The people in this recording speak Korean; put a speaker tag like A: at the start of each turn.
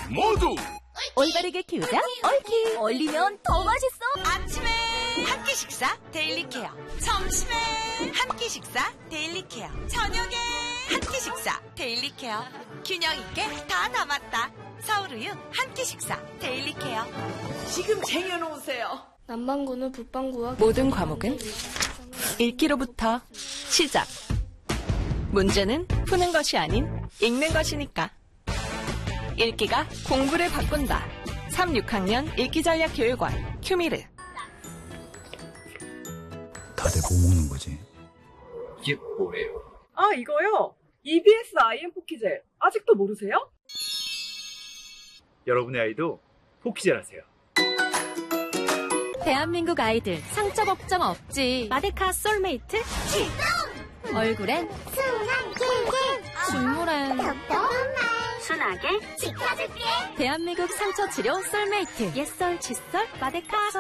A: 모두
B: 올바르게 키우자 얽히.
C: 얼리면 더 맛있어.
D: 아침에 한 끼 식사 데일리 케어, 점심에 한 끼 식사 데일리 케어, 저녁에 한 끼 식사 데일리 케어. 균형 있게 다 남았다. 서울우유 한 끼 식사 데일리 케어.
E: 지금 쟁여놓으세요.
F: 남반구는 북반구와
B: 모든 과목은 읽기로부터 시작. 문제는 푸는 것이 아닌 읽는 것이니까. 읽기가 공부를 바꾼다. 3, 6학년 읽기전략교육원 큐미르.
G: 다들 뭐 먹는 거지?
A: 이게 뭐예요?
E: 아, 이거요? EBS IM 포키젤. 아직도 모르세요?
H: 여러분의 아이도 포키젤 하세요.
C: 대한민국 아이들 상처 걱정 없지. 마데카 솔메이트 출동! 얼굴엔 순한 캔캔, 눈물엔 순하게 지켜줄게. 대한민국 상처 치료 솔메이트. 옛설, 칫솔, 마데카.